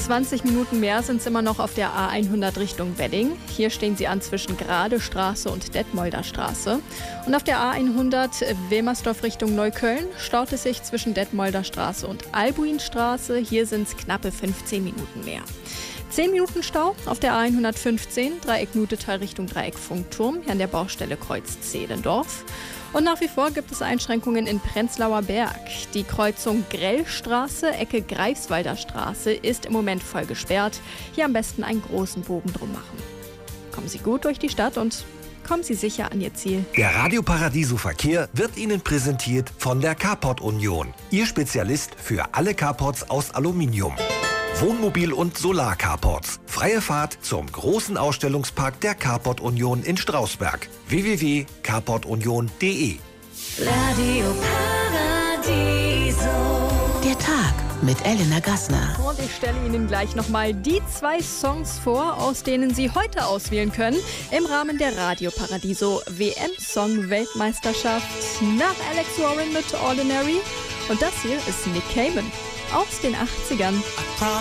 20 Minuten mehr sind es immer noch auf der A100 Richtung Wedding. Hier stehen sie an zwischen Gradestraße und Detmolder Straße. Und auf der A100 Wilmersdorf Richtung Neukölln staut es sich zwischen Detmolder Straße und Albuinstraße. Hier sind es knappe 15 Minuten mehr. 10 Minuten Stau auf der A115, Dreieck Nutetal Richtung Dreieck Funkturm, hier an der Baustelle Kreuz Zehlendorf. Und nach wie vor gibt es Einschränkungen in Prenzlauer Berg. Die Kreuzung Grellstraße, Ecke Greifswalder Straße ist im Moment voll gesperrt. Hier am besten einen großen Bogen drum machen. Kommen Sie gut durch die Stadt und kommen Sie sicher an Ihr Ziel. Der Radio Paradiso Verkehr wird Ihnen präsentiert von der Carport Union. Ihr Spezialist für alle Carports aus Aluminium. Wohnmobil- und Solar-Carports. Freie Fahrt zum großen Ausstellungspark der Carport Union in Strausberg. www.carportunion.de. Radio Paradiso. Der Tag mit Elena Gassner. Und ich stelle Ihnen gleich nochmal die 2 Songs vor, aus denen Sie heute auswählen können im Rahmen der Radio Paradiso WM-Song-Weltmeisterschaft nach Alex Warren mit Ordinary. Und das hier ist Nick Cayman aus den 80ern.